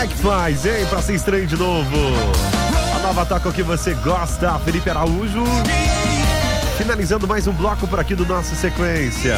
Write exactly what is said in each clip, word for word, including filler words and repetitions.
é que faz, hein? Pra ser estranho de novo. A nova toca o que você gosta, Felipe Araújo. Finalizando mais um bloco por aqui do nosso Sequência.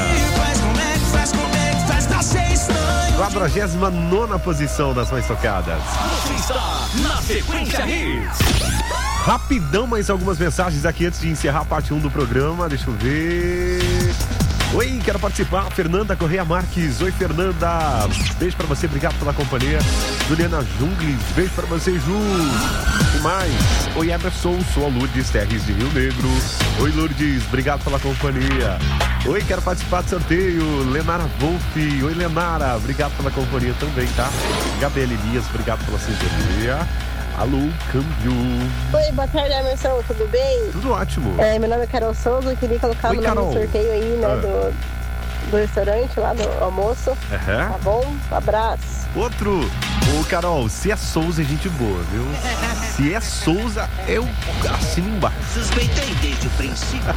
quadragésima nona posição das mais tocadas. Você está na Sequência Hits. Rapidão, mais algumas mensagens aqui antes de encerrar a parte um do programa. Deixa eu ver. Oi, quero participar. Fernanda Correia Marques. Oi, Fernanda. Beijo pra você, obrigado pela companhia. Juliana Jungles. Beijo pra você, Ju. E mais. Oi, Emerson. Sou a Lourdes Terres de Rio Negro. Oi, Lourdes. Obrigado pela companhia. Oi, quero participar do sorteio. Lenara Wolf. Oi, Lenara. Obrigado pela companhia também, tá? Gabriela Elias. Obrigado pela sintonia. Alô, câmbio. Oi, boa tarde, Emerson, tudo bem? Tudo ótimo. É, meu nome é Carol Souza, eu queria colocar Oi, no nome do sorteio aí, né, ah. do, do restaurante lá, do almoço. Uhum. Tá bom? Um abraço. Outro. Ô, Carol, se é Souza é gente boa, viu? Se é Souza, eu assino embaixo. Suspeitei desde o princípio.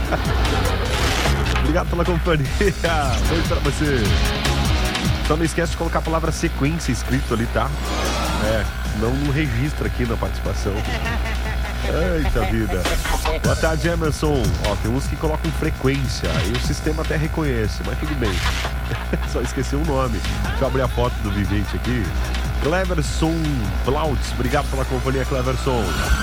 Obrigado pela companhia. Beijo pra você. Só não esquece de colocar a palavra sequência escrito ali, tá? É, não no registro aqui na participação. Eita vida. Boa tarde, Emerson. Ó, tem uns que colocam frequência, aí o sistema até reconhece, mas tudo bem. Só esqueci o nome. Deixa eu abrir a foto do vivente aqui. Cleverson Plautz, obrigado pela companhia, Cleverson.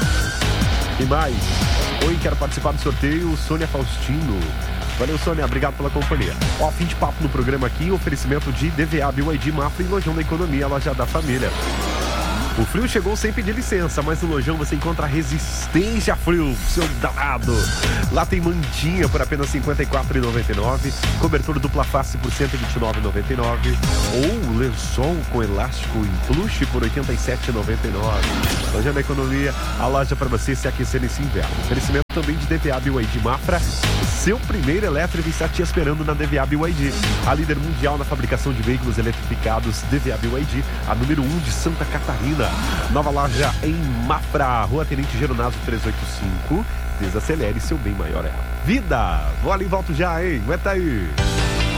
E mais? Oi, quero participar do sorteio. Sônia Faustino. Valeu, Sônia, obrigado pela companhia. Ó, fim de papo no programa aqui, oferecimento de D V A, B Y D, Mafra e Lojão da Economia, loja da família. O frio chegou sem pedir licença, mas no Lojão você encontra resistência a frio, seu danado. Lá tem mantinha por apenas cinquenta e quatro reais e noventa e nove centavos, cobertura dupla face por cento e vinte e nove reais e noventa e nove centavos, ou lençol com elástico em plush por oitenta e sete reais e noventa e nove centavos. Lojão da Economia, a loja para você se aquecer nesse inverno. Oferecimento também de D V A, B Y D, Mafra. Seu primeiro elétrico está te esperando na D V A B Y D, a líder mundial na fabricação de veículos eletrificados. D V A B Y D, a número um de Santa Catarina. Nova loja em Mafra, Rua Tenente Geronaso trezentos e oitenta e cinco. Desacelere, seu bem maior é a vida. Vou ali e volto já, hein? Aguenta aí.